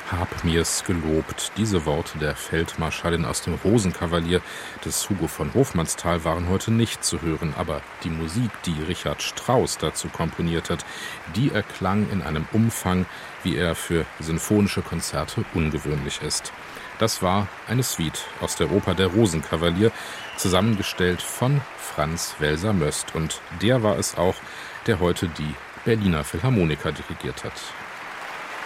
Hab mir's gelobt. Diese Worte der Feldmarschallin aus dem Rosenkavalier des Hugo von Hofmannsthal waren heute nicht zu hören, aber die Musik, die Richard Strauss dazu komponiert hat, die erklang in einem Umfang, wie er für sinfonische Konzerte ungewöhnlich ist. Das war eine Suite aus der Oper Der Rosenkavalier, zusammengestellt von Franz Welser-Möst. Und der war es auch, der heute die Berliner Philharmoniker dirigiert hat.